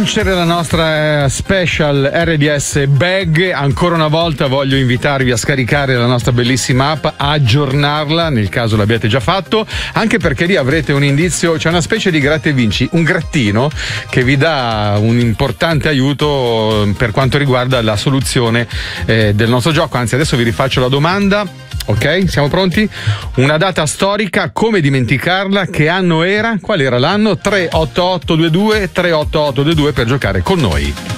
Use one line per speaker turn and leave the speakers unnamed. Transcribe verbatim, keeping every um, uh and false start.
vincere la nostra special R D S bag, ancora una volta voglio invitarvi a scaricare la nostra bellissima app, a aggiornarla nel caso l'abbiate già fatto, anche perché lì avrete un indizio, c'è una specie di gratta e vinci, un grattino che vi dà un importante aiuto per quanto riguarda la soluzione eh, del nostro gioco. Anzi, adesso vi rifaccio la domanda. Ok, siamo pronti? Una data storica, come dimenticarla? Che anno era? Qual era l'anno? tre otto otto due due tre otto otto due due per giocare con noi.